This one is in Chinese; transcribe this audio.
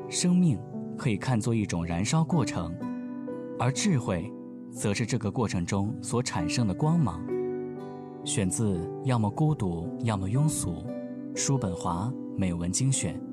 生命可以看作一种燃烧过程，而智慧则是这个过程中所产生的光芒。选自要么孤独要么庸俗，叔本华美文精选。